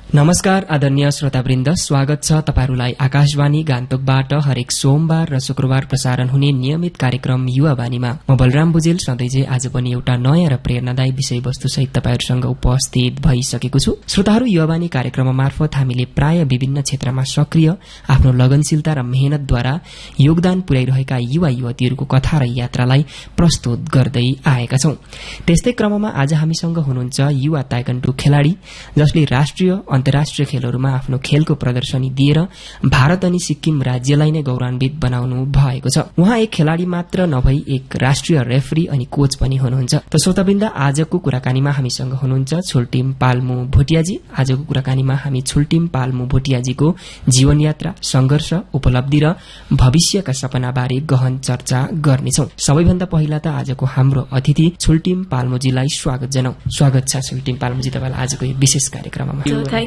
नमस्कार आदरणीय श्रोतावृन्द, स्वागत छ तपाईहरुलाई आकाशवाणी गान्तोकबाट हरेक सोमबार र शुक्रबार प्रसारण हुने नियमित कार्यक्रम युवावाणीमा। म बलराम बुजेल सधैँझै आज पनि एउटा नयाँ र प्रेरणादायी विषयवस्तु सहित तपाईहरुसँग उपस्थित भइसकेको छु। श्रोताहरु, युवावाणी कार्यक्रम मार्फत हामीले प्राय विभिन्न क्षेत्रमा सक्रिय आफ्नो लगनशीलता र मेहनतद्वारा योगदान पुर्याइरहेका युवा युवतीहरुको कथा र यात्रालाई प्रस्तुत गर्दै आएका छौं। त्यस्तै क्रममा आज हामीसँग हुनुहुन्छ युवा ताइक्वान्डो खेलाडी, जसले राष्ट्रिय अन्तर्राष्ट्रिय खेलहरूमा आफ्नो खेलको प्रदर्शनी दिएर भारत अनि सिक्किम राज्यलाई नै गौरवान्वित बनाउनु भएको छ। उहाँ एक खेलाडी मात्र नभई एक राष्ट्रिय रेफरी अनि कोच पनि हुनुहुन्छ। त श्रोतावृन्द, आजको कुराकानीमा हामीसँग हुनुहुन्छ छुलटिम पाल्मु भोटियाजी। आजको कुराकानीमा हामी छुलटिम पाल्मु भोटियाजीको जीवन यात्रा, संघर्ष, उपलब्धि र भविष्यका सपनाबारे गहन चर्चा गर्नेछौं। सबैभन्दा पहिला त आजको हाम्रो अतिथि छुलटिम पाल्मुजीलाई स्वागत जनाऊ। स्वागत छ छुलटिम पाल्मुजी तपाईलाई आजको यो विशेष कार्यक्रममा।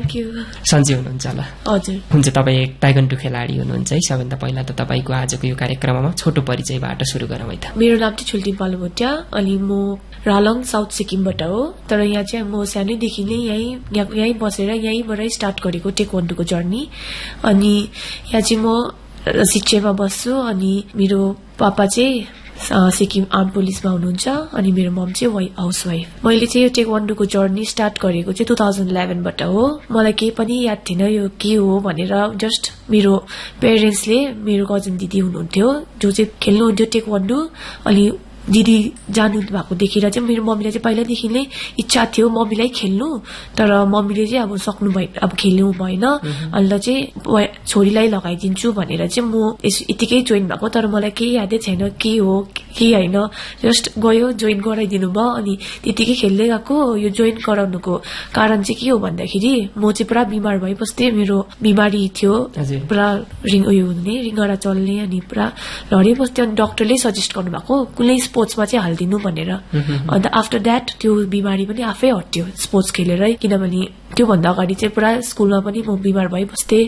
सन्चै हुनुहुन्छ होला? हजुर हुन्छ। तपाईँ एक ताइक्वान्डो खेलाडी हुनुहुन्छ है। सबैभन्दा पहिला त तपाईँको आजको यो कार्यक्रममा छोटो परिचयबाट सुरु गरौँ है त। मेरो नाम चाहिँ छुलटिम पाल्मु भोटिया अनि म रालङ साउथ सिक्किमबाट हो। तर यहाँ चाहिँ म सानैदेखि नै यहीँ बसेर यहीँबाटै स्टार्ट गरेको टेक्वान्डोको जर्नी। अनि यहाँ चाहिँ म शिक्षामा बस्छु अनि मेरो पापा चाहिँ सिक्किम आर्म पुलिसमा हुनुहुन्छ अनि मेरो मम चाहिँ हाउसवाइफ। मैले चाहिँ यो टेक्वान्डोको जर्नी स्टार्ट गरेको चाहिँ 2011 बाट हो। मलाई केही पनि याद थिएन यो के हो भनेर। जस्ट मेरो पेरेन्ट्सले, मेरो कजन दिदी हुनुहुन्थ्यो जो चाहिँ खेल्नुहुन्थ्यो टेक्वान्डो, अनि दिदी जानु भएको देखेर चाहिँ मेरो मम्मीलाई चाहिँ पहिलादेखि नै इच्छा थियो मम्मीलाई खेल्नु, तर मम्मीले चाहिँ अब सक्नु भएन, अब खेल्नु भएन। अन्त चाहिँ छोरीलाई लगाइदिन्छु भनेर चाहिँ म यतिकै जोइन भएको। तर मलाई केही यादै छैन के हो के होइन। जस्ट गयो, जोइन गराइदिनु भयो अनि त्यतिकै खेल्दै गएको। यो जोइन गराउनुको कारण चाहिँ के हो भन्दाखेरि म चाहिँ पुरा बिमार भइबस्थेँ। मेरो बिमारी थियो, पुरा उयो हुने, रिङ्गडा चल्ने, अनि पुरा लडिबस्थ्यो। अनि डक्टरले सजेस्ट गर्नुभएको कुनै स्पोर्ट्समा चाहिँ हालिदिनु भनेर। अन्त आफ्टर द्याट त्यो बिमारी पनि आफै हट्यो स्पोर्ट्स खेलेरै। किनभने त्योभन्दा अगाडि चाहिँ पुरा स्कुलमा पनि म बिमार भइबस्थेँ।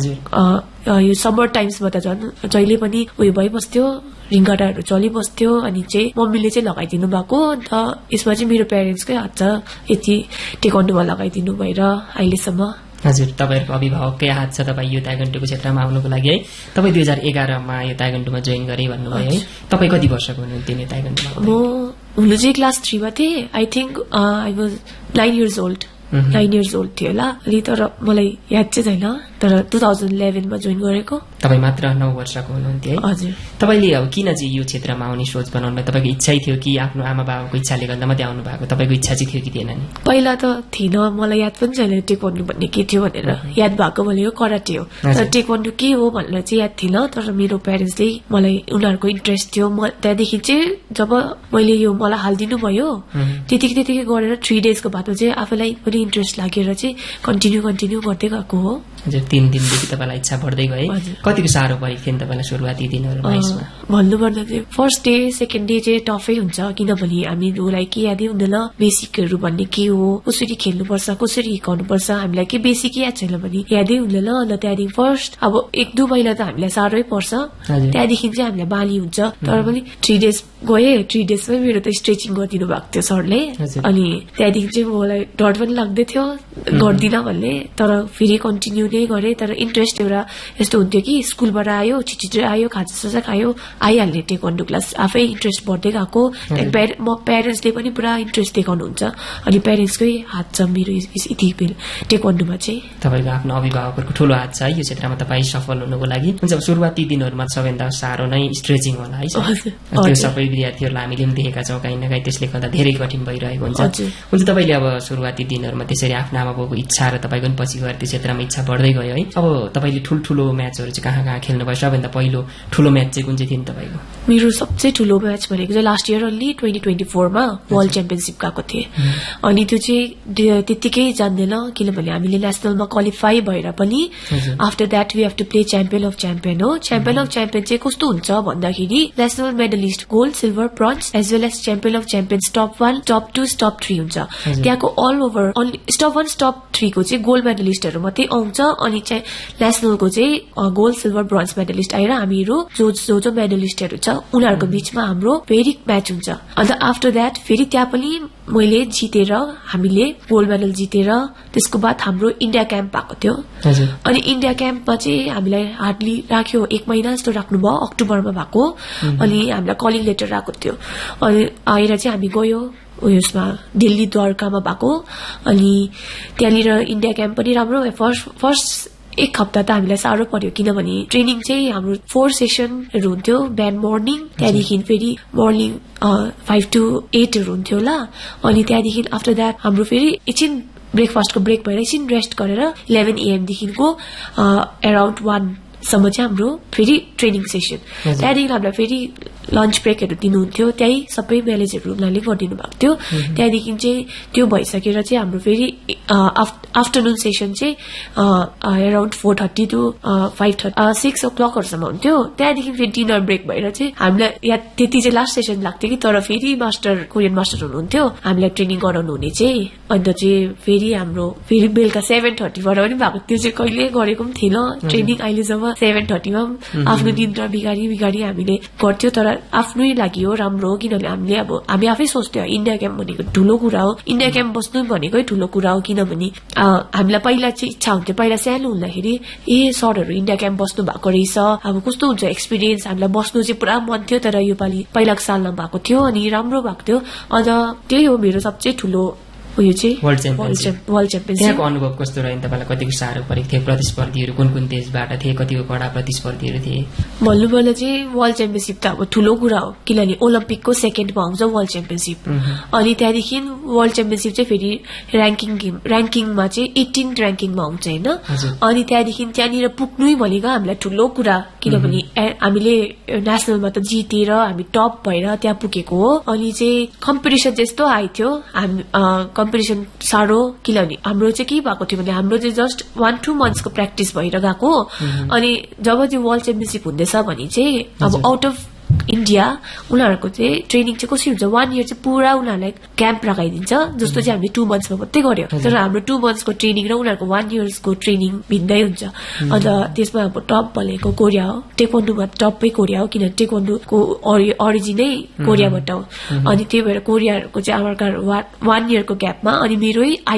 यो समर टाइम्समा त झन् जहिले पनि उयो भइबस्थ्यो, रिङ्गडाहरू चलिबस्थ्यो। अनि चाहिँ मम्मीले चाहिँ लगाइदिनु भएको। अन्त यसमा चाहिँ मेरो प्यारेन्ट्सकै हात छ, यति टेक्वान्डोमा लगाइदिनु भएर अहिलेसम्म। हजुर, तपाईँहरूको अभिभावककै हात छ तपाईँ यो ताइक्वान्डोको क्षेत्रमा आउनुको लागि है। तपाईँ 2011मा यो ताइक्वान्डोमा जोइन गरे भन्नुभयो है। तपाईँ कति वर्षको हुनुहुन्थ्यो यो ताइक्वान्डोमा? म हुनु चाहिँ क्लास 3 मा थिएँ। I think I was 9 years old। 9 years old थियो होला अलि, तर मलाई याद चाहिँ छैन। तर 2011 मा जोइन गरेको। तपाईँ मात्र 9 वर्षको हुनुहुन्थ्यो है। हजुर। तपाईँले अब किन चाहिँ यो क्षेत्रमा आउने सोच बनाउनु? तपाईँको इच्छै थियो कि आफ्नो आमा बाबाको इच्छाले गर्दा मात्रै आउनु भएको? तपाईँको इच्छा चाहिँ थियो कि थिएन नि? पहिला त थिएन, मलाई याद पनि छैन टेक्वान्डो भन्ने के थियो भनेर। याद भएको भनेको कराटे हो, तर टेक्वान्डो के हो भनेर चाहिँ याद थिएन। तर मेरो प्यारेन्ट्सले मलाई, उनीहरूको इन्ट्रेस्ट थियो। त्यहाँदेखि चाहिँ जब मैले यो मलाई हालिदिनु भयो त्यतिकै गरेर 3 daysको बादमा चाहिँ आफैलाई पनि इन्ट्रेस्ट लागेर चाहिँ कन्टिन्यू गर्दै गएको हो। हजुर, 3 दिनदेखि तपाईँलाई इच्छा बढ्दै गए। कतिको साह्रो परेको थियो नि तपाईँलाई सुरुवाती दिनहरूमा यसमा? भन्नुपर्दा चाहिँ फर्स्ट डे सेकेन्ड डे चाहिँ टफै हुन्छ। किनभने हामीलाई के यादै हुँदैन बेसिकहरू भन्ने के हो, कसरी खेल्नुपर्छ, कसरी हिकाउनुपर्छ, हामीलाई के बेसिक याद छैन भने यादै हुँदैन। अन्त त्यहाँदेखि फर्स्ट अब 1-2 महिना त हामीलाई साह्रै पर्छ, त्यहाँदेखि चाहिँ हामीलाई बानी हुन्छ। तर पनि 3 days गए, 3 daysमै मेरो त स्ट्रेचिङ गरिदिनु भएको थियो सरले। अनि त्यहाँदेखि चाहिँ मलाई डर पनि लाग्दै थियो गर्दिन भन्ने, तर फेरि कन्टिन्यू नै गरे। तर इन्ट्रेस्ट एउटा यस्तो हुन्थ्यो कि स्कुलबाट आयो, छिटो आयो, खाजा खायो, आइहाल्ने टेक्वान्डो क्लास, आफै इन्ट्रेस्ट बढ्दै गएको। प्यारेन्ट्सले पनि पुरा इन्ट्रेस्ट देखाउनुहुन्छ। अनि प्यारेन्ट्सकै हात छ मेरो टेक्वान्डोमा चाहिँ। तपाईँको आफ्नो अभिभावकहरूको ठुलो हात छ है यो क्षेत्रमा तपाईँ सफल हुनुको लागि। हुन्छ, सुरुवाती दिनहरूमा सबैभन्दा साह्रो नै स्ट्रेचिङ होला है। त्यो सबै विद्यार्थीहरूलाई हामीले पनि देखेका छौँ कहीँ न कहीँ, त्यसले गर्दा धेरै कठिन भइरहेको हुन्छ। तपाईँले अब सुरुवाती दिनहरूमा त्यसरी आफ्नो आमा बाबुको इच्छा र तपाईँको पनि पछि गएर त्यो क्षेत्रमा इच्छा बढ्दै गयो है। अब तपाईँले ठुल्ठुलो म्याचहरू चाहिँ कहाँ खेल्नुभयो? सबैभन्दा पहिलो ठुलो म्याच चाहिँ कुन चाहिँ थियो नि तपाईँको? मेरो सबसे ठुलो म्याच भनेको चाहिँ लास्ट इयर ओन्ली 2024 मा वर्ल्ड च्याम्पियनसिप गएको थिएँ। अनि त्यो चाहिँ त्यतिकै जान्दैन, किनभने हामीले नेसनलमा क्वालिफाई भएर पनि after that we have to play champion of champion हो। च्याम्पियन अफ च्याम्पियन चाहिँ कस्तो हुन्छ भन्दाखेरि national medallist gold, silver, bronze as well as champion of champion top 1, top 2, top 3 हुन्छ। त्यहाँको अल ओभर स्टप 1, टप 3 को चाहिँ गोल्ड मेडलिस्टहरू मात्रै आउँछ। अनि चाहिँ नेसनलको चाहिँ गोल्ड सिल्भर ब्रोन्ज मेडलिस्ट आएर हामीहरू जो मेडलिस्टहरू छ उनीहरूको बीचमा हाम्रो फेरि म्याच हुन्छ अन्त आफ्टर द्याट फेरि त्यहाँ पनि मैले जितेर हामीले गोल्ड मेडल जितेर त्यसको बाद हाम्रो इन्डिया क्याम्प भएको थियो अनि इन्डिया क्याम्पमा चाहिँ हामीलाई हार्डली राख्यो 1 महिना जस्तो राख्नुभयो अक्टोबरमा भएको अनि हामीलाई कलिङ लेटर आएको थियो अनि आएर चाहिँ हामी गयो उयसमा दिल्ली द्वारकामा भएको अनि त्यहाँनिर इन्डिया क्याम्प पनि राम्रो फर्स्ट 1 हप्ता त हामीलाई साह्रो पर्यो किनभने ट्रेनिङ चाहिँ हाम्रो 4 सेसनहरू हुन्थ्यो बिहान मर्निङ त्यहाँदेखि फेरि मर्निङ 5 to 8 हुन्थ्यो होला अनि त्यहाँदेखि आफ्टर द्याट हाम्रो फेरि एकछिन ब्रेकफास्टको ब्रेक भएर एकछिन रेस्ट गरेर 11 AM देखिको अराउन्ड 1 सम्म चाहिँ हाम्रो फेरि ट्रेनिङ सेसन त्यहाँदेखि हामीलाई फेरि लन्च ब्रेकहरू दिनुहुन्थ्यो त्यही सबै म्यानेजरहरू उनीहरूले गरिदिनु भएको थियो त्यहाँदेखि चाहिँ त्यो भइसकेर चाहिँ हाम्रो फेरि आफ्टरनुन सेसन चाहिँ अराउन्ड 4:30 to 5:30 6 o'clockहरूसम्म हुन्थ्यो त्यहाँदेखि फेरि डिनर ब्रेक भएर चाहिँ हामीलाई यहाँ त्यति चाहिँ लास्ट सेसन लाग्थ्यो कि तर फेरि कोरियन मास्टर हुनुहुन्थ्यो हामीलाई ट्रेनिङ गराउनु हुने चाहिँ अन्त चाहिँ फेरि हाम्रो फेरि बेलुका 7:30 बाट पनि भएको त्यो चाहिँ कहिले गरेको पनि थिएन ट्रेनिङ अहिलेसम्म 7:30 मा आफ्नो निद्रा बिगारी हामीले गर्थ्यो तर आफ्नै लागि हो राम्रो हो किनभने हामी आफै सोच्थ्यौं इन्डिया क्याम्प भनेको ठुलो कुरा हो इन्डिया क्याम्प बस्नु भनेकै ठुलो कुरा हो किनभने हामीलाई पहिला चाहिँ इच्छा हुन्थ्यो पहिला सानो हुँदाखेरि सरहरू इन्डिया क्याम्प बस्नु भएको रहेछ अब कस्तो हुन्छ एक्सपिरियन्स हामीलाई बस्नु चाहिँ पुरा मन थियो तर यो पालि पहिलाको सालमा भएको थियो अनि राम्रो भएको थियो अझ त्यही हो मेरो सबसे ठुलो उयो चाहिँ वर्ल्ड च्याम्पियनशिप त्यहाँको अनुभव कस्तो रह्यो तपाईँलाई कतिको साह्रो परेको थियो प्रतिस्पर्धीहरू कुन देशबाट थिए कतिको कडा प्रतिस्पर्धीहरू थिए भन्नुपर्दा चाहिँ वर्ल्ड च्याम्पियनशिप त अब ठुलो कुरा हो किनभने ओलम्पिकको सेकेन्डमा आउँछ वर्ल्ड च्याम्पियनशिप अनि त्यहाँदेखि वर्ल्ड च्याम्पियनशिप चाहिँ फेरि ऱ्याङ्किङमा चाहिँ 18 ऱ्याङ्किङमा आउँछ होइन अनि त्यहाँदेखि त्यहाँनिर पुग्नु भनेको हामीलाई ठुलो कुरा किनभने हामीले नेसनलमा त जितेर हामी टप भएर त्यहाँ पुगेको हो अनि चाहिँ कम्पिटिसन त्यस्तो आइथ्यो कम्पिटिसन साह्रो किनभने हाम्रो चाहिँ के भएको थियो भने हाम्रो चाहिँ जस्ट 1-2 मन्थ्सको प्र्याक्टिस भएर गएको अनि जब चाहिँ वर्ल्ड च्याम्पियनशिप हुँदैछ भने चाहिँ अब आउट अफ इन्डिया उनीहरूको चाहिँ ट्रेनिङ चाहिँ कसरी हुन्छ 1 year चाहिँ पुरा उनीहरूलाई क्याम्प लगाइदिन्छ जस्तो चाहिँ हामीले 2 monthsमा मात्रै गर्यो तर हाम्रो 2 monthsको ट्रेनिङ र उनीहरूको 1 yearको ट्रेनिङ भिन्दै हुन्छ अन्त त्यसमा अब टप भनेको कोरिया हो टेक्वान्डोमा टपै कोरिया हो किनभने टेक्वान्डोको ओरिजिनै कोरियाबाट हो अनि त्यही भएर कोरियाको चाहिँ आमारकार 1 yearको ग्यापमा अनि मेरै